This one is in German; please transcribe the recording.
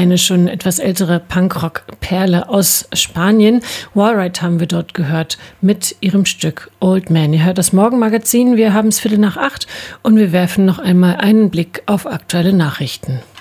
eine schon etwas ältere Punkrock-Perle aus Spanien. Wallride haben wir dort gehört mit ihrem Stück Old Man. Ihr hört das Morgenmagazin, wir haben es 7:15 und wir werfen noch einmal einen Blick auf aktuelle Nachrichten.